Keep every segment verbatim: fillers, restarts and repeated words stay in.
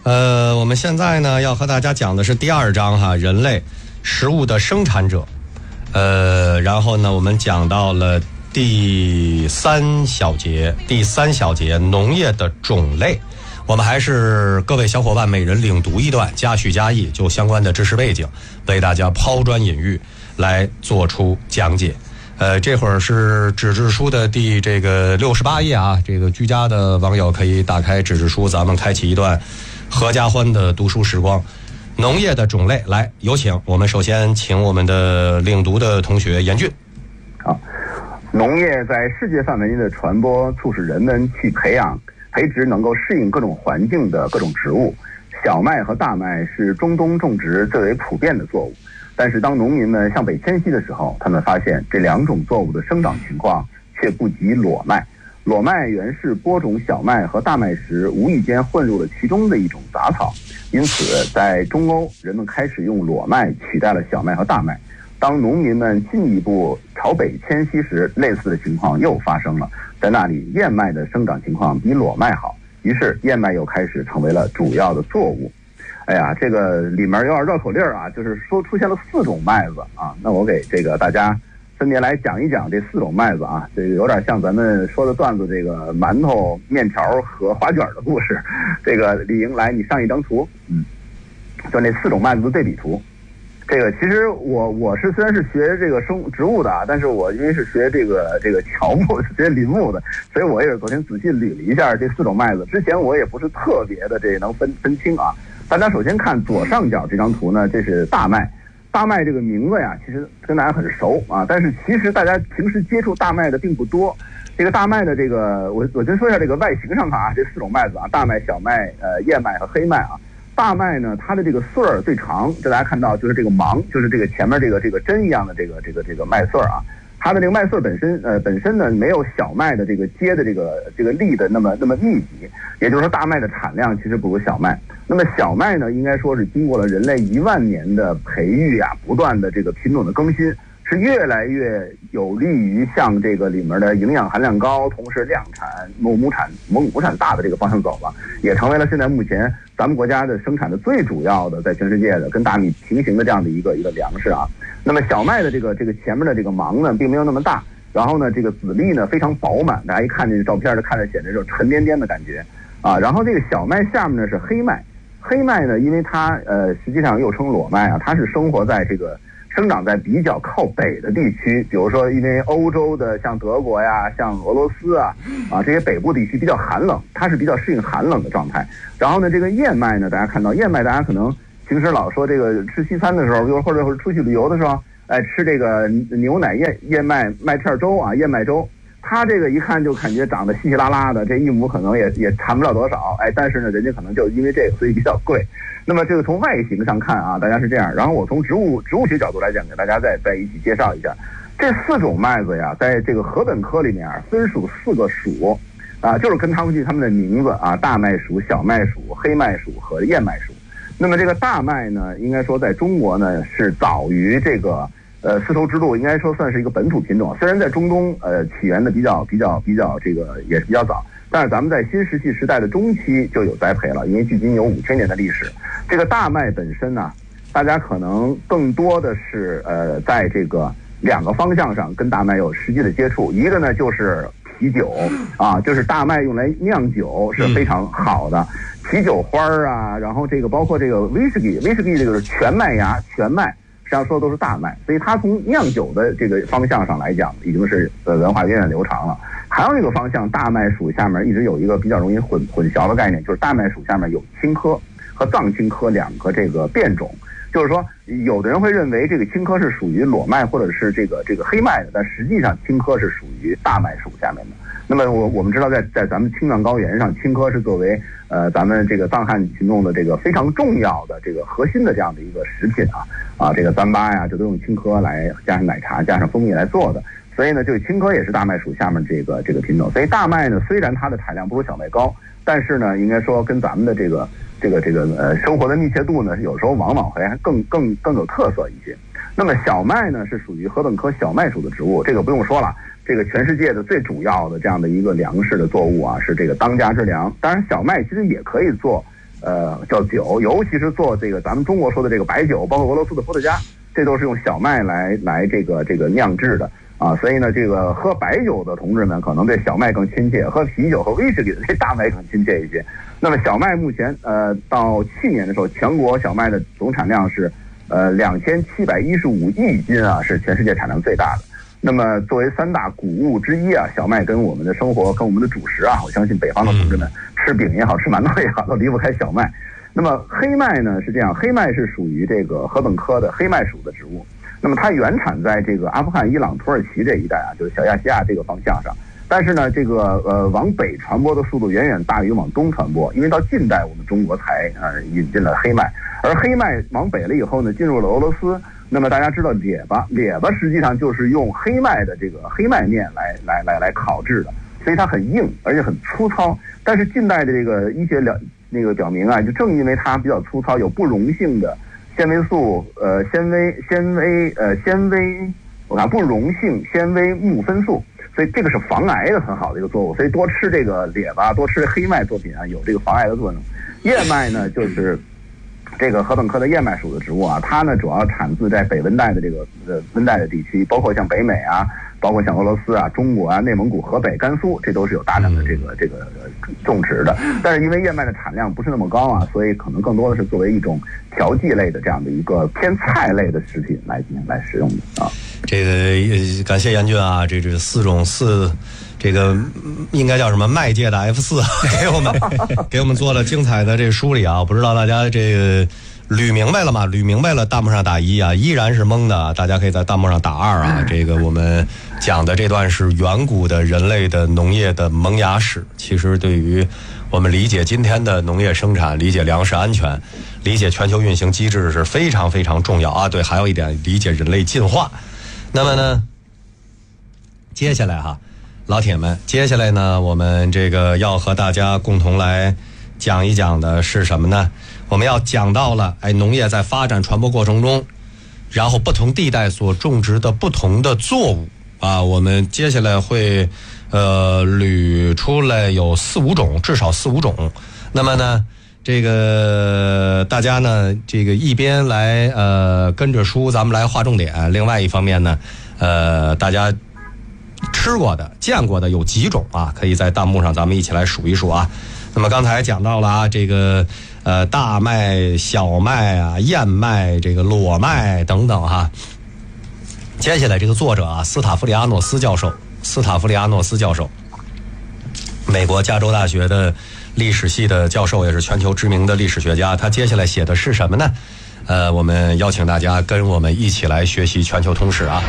呃，我们现在呢要和大家讲的是第二章哈，人类食物的生产者。呃，然后呢，我们讲到了第三小节，第三小节农业的种类。我们还是各位小伙伴每人领读一段，加叙加议，就相关的知识背景为大家抛砖引玉来做出讲解。呃，这会儿是纸质书的第这个六十八页啊，这个居家的网友可以打开纸质书，咱们开启一段合家欢的读书时光。农业的种类，来有请。我们首先请我们的领读的同学严俊。 好，农业在世界范围内的传播，促使人们去培养培植能够适应各种环境的各种植物。小麦和大麦是中东种植最为普遍的作物，但是当农民们向北迁徙的时候，他们发现这两种作物的生长情况却不及裸麦。裸麦原是播种小麦和大麦时无意间混入了其中的一种杂草，因此在中欧人们开始用裸麦取代了小麦和大麦。当农民们进一步朝北迁徙时，类似的情况又发生了，在那里燕麦的生长情况比裸麦好，于是燕麦又开始成为了主要的作物。哎呀，这个里面有点绕口令啊，就是说出现了四种麦子啊，那我给这个大家分别来讲一讲这四种麦子啊，这个有点像咱们说的段子，这个馒头、面条和花卷的故事。这个李莹，来，你上一张图，嗯，就那四种麦子的对比图。这个其实我我是虽然是学这个生植物的啊，但是我因为是学这个这个乔木、学林木的，所以我也是昨天仔细捋了一下这四种麦子。之前我也不是特别的这能分分清啊。大家首先看左上角这张图呢，这是大麦。大麦这个名字呀，其实跟大家很熟啊，但是其实大家平时接触大麦的并不多。这个大麦的这个，我我先说一下这个外形上看啊，这四种麦子啊，大麦、小麦、呃燕麦和黑麦啊。大麦呢，它的这个穗儿最长，这大家看到就是这个芒，就是这个前面这个这个针一样的这个这个这个麦穗儿啊。它的这个麦穗本身，呃，本身呢没有小麦的这个接的这个这个粒的那么那么密集，也就是说大麦的产量其实不如小麦。那么小麦呢，应该说是经过了人类一万年的培育啊，不断的这个品种的更新，是越来越有利于向这个里面的营养含量高，同时量产、亩亩产、亩亩产大的这个方向走了，也成为了现在目前咱们国家的生产的最主要的在全世界的跟大米平行的这样的一个一个粮食啊。那么小麦的这个这个前面的这个芒呢，并没有那么大，然后呢，这个籽粒呢非常饱满，大家一看这个照片就看着显得这种沉甸甸的感觉啊。然后这个小麦下面呢是黑麦，黑麦呢，因为它呃实际上又称裸麦啊，它是生活在这个生长在比较靠北的地区，比如说因为欧洲的像德国呀、像俄罗斯啊啊这些北部地区比较寒冷，它是比较适应寒冷的状态。然后呢，这个燕麦呢，大家看到燕麦，大家可能平时老说这个吃西餐的时候，又或者出去旅游的时候，哎，吃这个牛奶燕燕麦麦片粥啊，燕麦粥，它这个一看就感觉长得稀稀拉拉的，这一亩可能也也产不了多少，哎，但是呢，人家可能就因为这个，所以比较贵。那么这个从外形上看啊，大家是这样。然后我从植物植物学角度来讲，给大家再再一起介绍一下这四种麦子呀，在这个禾本科里面分属四个属啊，就是跟他们去他们的名字啊，大麦属、小麦属、黑麦属和燕麦属。那么这个大麦呢，应该说在中国呢是早于这个呃丝绸之路，应该说算是一个本土品种。虽然在中东呃起源的比较比较比较这个也是比较早，但是咱们在新石器时代的中期就有栽培了，因为距今有五千年的历史。这个大麦本身呢，大家可能更多的是呃在这个两个方向上跟大麦有实际的接触，一个呢就是啤酒啊，就是大麦用来酿酒是非常好的。啤酒花啊，然后这个包括这个威士忌，威士忌这个是全麦芽全麦，实际上说的都是大麦，所以它从酿酒的这个方向上来讲，已经是呃文化源远流长了。还有一个方向，大麦属下面一直有一个比较容易混混淆的概念，就是大麦属下面有青稞和藏青稞两个这个变种。就是说，有的人会认为这个青稞是属于裸麦或者是这个这个黑麦的，但实际上青稞是属于大麦属下面的。那么我我们知道在，在在咱们青藏高原上，青稞是作为呃咱们这个藏汉群众的这个非常重要的这个核心的这样的一个食品啊啊，这个糌粑呀，这都用青稞来加上奶茶、加上蜂蜜来做的。所以呢，这个青稞也是大麦属下面这个这个品种。所以大麦呢，虽然它的产量不如小麦高，但是呢，应该说跟咱们的这个这个这个呃生活的密切度呢，有时候往往还更更更有特色一些。那么小麦呢，是属于禾本科小麦属的植物，这个不用说了。这个全世界的最主要的这样的一个粮食的作物啊，是这个当家之粮。当然，小麦其实也可以做呃叫酒，尤其是做这个咱们中国说的这个白酒，包括俄罗斯的伏特加，这都是用小麦来来这个这个酿制的啊。所以呢，这个喝白酒的同志们可能对小麦更亲切，喝啤酒和威士忌的对大麦更亲切一些。那么小麦目前呃到去年的时候，全国小麦的总产量是呃两千七百一十五亿斤啊，是全世界产量最大的。那么作为三大谷物之一啊，小麦跟我们的生活跟我们的主食啊，我相信北方的同志们吃饼也好，吃馒头也好，都离不开小麦。那么黑麦呢是这样，黑麦是属于这个禾本科的黑麦属的植物。那么它原产在这个阿富汗、伊朗、土耳其这一带啊，就是小亚细亚这个方向上。但是呢，这个呃往北传播的速度远远大于往东传播，因为到近代我们中国才呃引进了黑麦，而黑麦往北了以后呢，进入了俄罗斯。那么大家知道列巴，列巴实际上就是用黑麦的这个黑麦面来来来来烤制的，所以它很硬，而且很粗糙。但是近代的这个医学了那个表明啊，就正因为它比较粗糙，有不溶性的纤维素、呃纤维纤维呃纤维，我看不溶性纤维木酚素，所以这个是防癌的很好的一个作物。所以多吃这个列巴，多吃黑麦作品啊，有这个防癌的作用。燕麦呢，就是这个禾本科的燕麦属的植物啊，它呢主要产自在北温带的这个呃温带的地区，包括像北美啊，包括像俄罗斯啊、中国啊、内蒙古、河北、甘肃，这都是有大量的这个这个种植的。但是因为燕麦的产量不是那么高啊，所以可能更多的是作为一种调剂类的这样的一个偏菜类的食品来进行来使用的啊。 这个感谢严俊啊，这是四种四。这个应该叫什么麦界的 F 四 给我们给我们做了精彩的这个梳理啊！不知道大家这个捋明白了吗？捋明白了，弹幕上打一啊，依然是懵的，大家可以在弹幕上打二啊。这个我们讲的这段是远古的人类的农业的萌芽史，其实对于我们理解今天的农业生产、理解粮食安全、理解全球运行机制是非常非常重要啊。对，还有一点，理解人类进化。那么呢，接下来哈。老铁们，接下来呢，我们这个要和大家共同来讲一讲的是什么呢？我们要讲到了，哎，农业在发展传播过程中，然后不同地带所种植的不同的作物啊，我们接下来会呃捋出来有四五种，至少四五种。那么呢，这个大家呢，这个一边来呃跟着书，咱们来划重点；另外一方面呢，呃，大家吃过的、见过的有几种啊？可以在弹幕上咱们一起来数一数啊。那么刚才讲到了啊，这个呃大麦、小麦啊、燕麦、这个裸麦等等哈。接下来这个作者啊，斯塔夫里阿诺斯教授，斯塔夫里阿诺斯教授，美国加州大学的历史系的教授，也是全球知名的历史学家。他接下来写的是什么呢？呃，我们邀请大家跟我们一起来学习全球通史啊。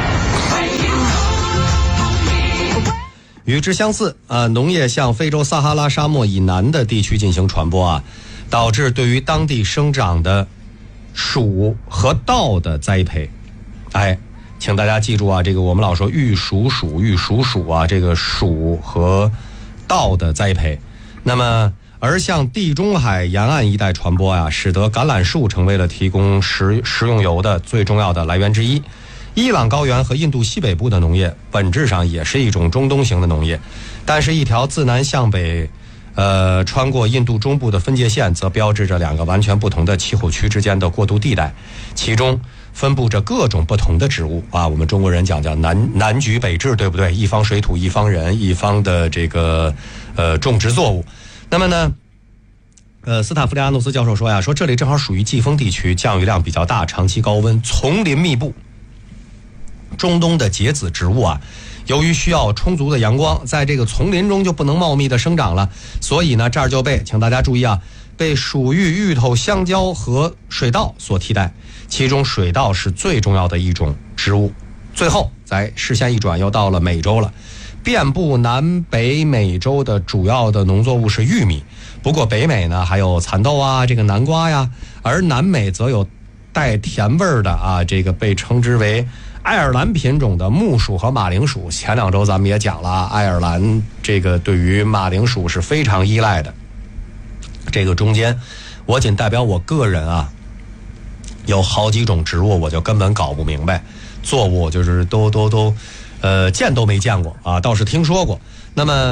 与之相似啊，农业向非洲撒哈拉沙漠以南的地区进行传播啊，导致对于当地生长的薯和稻的栽培。哎，请大家记住啊，这个我们老说玉薯薯、玉薯薯啊，这个薯和稻的栽培。那么，而向地中海沿岸一带传播啊，使得橄榄树成为了提供食食用油的最重要的来源之一。伊朗高原和印度西北部的农业本质上也是一种中东型的农业，但是一条自南向北呃，穿过印度中部的分界线则标志着两个完全不同的气候区之间的过渡地带，其中分布着各种不同的植物啊。我们中国人讲叫南南莒北至，对不对？一方水土一方人，一方的这个呃种植作物。那么呢呃，斯塔夫利阿诺斯教授说呀，说这里正好属于季风地区，降雨量比较大，长期高温，丛林密布。中东的节子植物啊，由于需要充足的阳光，在这个丛林中就不能茂密的生长了，所以呢，这儿就被，请大家注意啊，被薯芋、芋头、香蕉和水稻所替代，其中水稻是最重要的一种植物。最后，在视线一转，又到了美洲了。遍布南北美洲的主要的农作物是玉米，不过北美呢还有蚕豆啊，这个南瓜呀，而南美则有带甜味儿的啊，这个被称之为爱尔兰品种的木薯和马铃薯。前两周咱们也讲了，爱尔兰这个对于马铃薯是非常依赖的。这个中间，我仅代表我个人啊，有好几种植物我就根本搞不明白，作物就是都都都，呃，见都没见过啊，倒是听说过。那么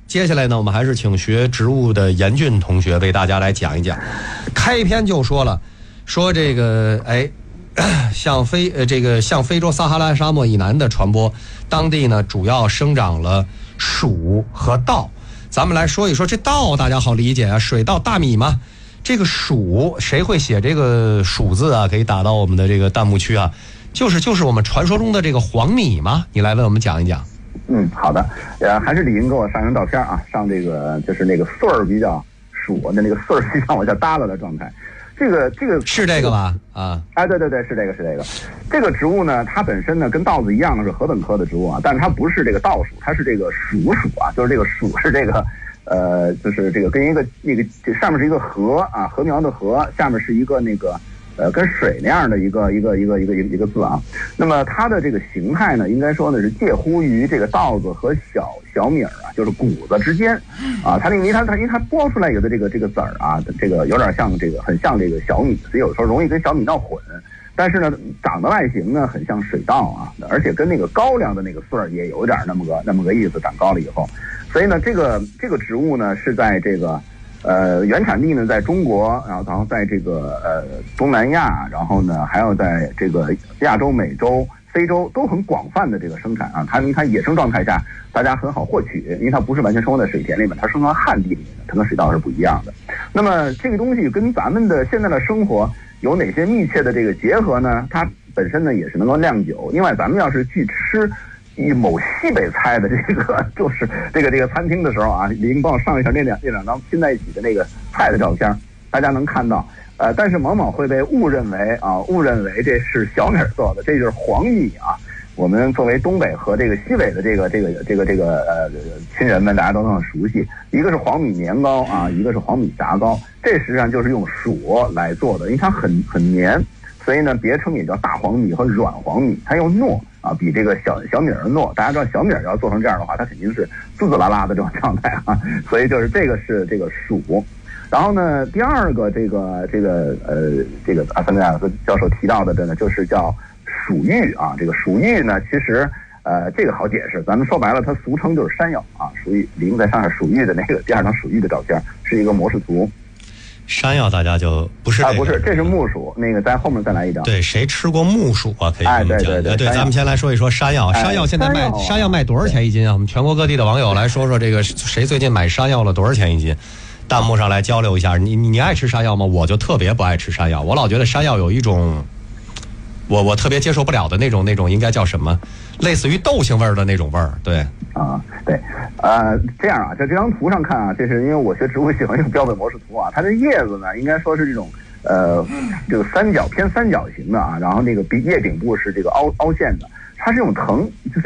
接下来呢，我们还是请学植物的严俊同学为大家来讲一讲。开篇就说了，说这个哎，像非呃这个像非洲撒哈拉沙漠以南的传播，当地呢主要生长了薯和稻。咱们来说一说这稻，大家好理解啊，水稻大米嘛。这个薯，谁会写这个薯字啊？可以打到我们的这个弹幕区啊。就是就是我们传说中的这个黄米嘛，你来为我们讲一讲。 嗯，好的，呃，还是李英给我上张照片啊，上这个就是那个穗儿比较数的那个穗儿比较往下耷拉的状态。这个这个是这个吧？啊， 哎，对对对，是这个是这个。这个植物呢，它本身呢跟稻子一样是禾本科的植物啊，但是它不是这个稻属，它是这个黍属啊，就是这个属是这个呃，就是这个跟一个那个这上面是一个禾啊，禾苗的禾，下面是一个那个。呃，跟水那样的一个一个一个一个一个一个字啊，那么它的这个形态呢，应该说呢是介乎于这个稻子和小小米儿啊，就是谷子之间啊。它因为它它因为它剥出来有的这个这个籽儿啊，这个有点像这个很像这个小米，所以有时候容易跟小米闹混。但是呢，长的外形呢很像水稻啊，而且跟那个高粱的那个穗儿也有点那么个那么个意思，长高了以后，所以呢，这个这个植物呢是在这个。呃，原产地呢在中国，然后然后在这个呃东南亚，然后呢还有在这个亚洲、美洲、非洲都很广泛的这个生产啊。它你看野生状态下，大家很好获取，因为它不是完全生活在水田里面，它生活在旱地里面的，它跟水稻是不一样的。那么这个东西跟咱们的现在的生活有哪些密切的这个结合呢？它本身呢也是能够酿酒。另外，咱们要是去吃。一某西北菜的这个就是这个这个餐厅的时候啊，李英帮我上一下那两那两张拼在一起的那个菜的照片，大家能看到，呃，但是往往会被误认为啊，误认为这是小米做的，这就是黄米啊。我们作为东北和这个西北的这个这个这个这个呃亲人们，大家都很熟悉，一个是黄米年糕啊，一个是黄米炸糕，这实际上就是用薯来做的，因为它很很黏。所以呢，别称也叫大黄米和软黄米，它要糯啊，比这个小小米儿糯。大家知道小米儿要做成这样的话，它肯定是滋滋啦啦的这种状态啊。所以就是这个是这个薯。然后呢，第二个这个这个呃这个阿森纳斯教授提到的呢，就是叫薯芋啊。这个薯芋呢，其实呃这个好解释，咱们说白了，它俗称就是山药啊。薯芋，李英在上面薯芋的那个第二张薯芋的照片是一个模式图。 山药大家就不是、这个、 啊，不是，这是木薯。那个在后面再来一张。 对，谁吃过木薯啊？可以跟我们讲。 哎、对对对, 对, 对咱们先来说一说山药。 哎、 山药现在卖、啊、山药卖多少钱一斤啊？我们全国各地的网友来说说这个，谁最近买山药了多少钱一斤？弹幕上来交流一下。你你你爱吃山药吗？我就特别不爱吃山药，我老觉得山药有一种，我我特别接受不了的那种那种应该叫什么？类似于豆腥味儿的那种味儿。对。 啊，对，呃，这样啊，在这张图上看啊，这是因为我学植物喜欢用标本模式图啊，它的叶子呢，应该说是这种呃，这个三角偏三角形的啊，然后那个叶顶部是这个凹凹陷的，它是这种藤，就是